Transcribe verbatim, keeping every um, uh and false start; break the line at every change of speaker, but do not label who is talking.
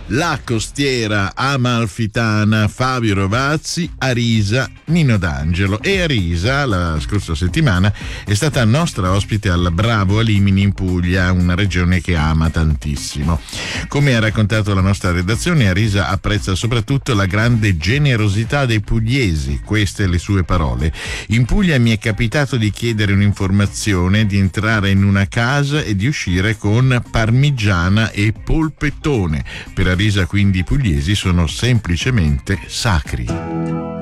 La Costiera, Amalfitana, Fabio Rovazzi, Arisa, Nino D'Angelo. E Arisa la scorsa settimana è stata nostra ospite al Bravo a Limini in Puglia, una regione che ama tantissimo. Come ha raccontato la nostra redazione, Arisa apprezza soprattutto la grande generosità dei pugliesi. Queste le sue parole: in Puglia mi è capitato di chiedere un'informazione, di entrare in una casa e di uscire con parmigiana e polpettone. Per Arisa quindi i pugliesi sono semplicemente sacri.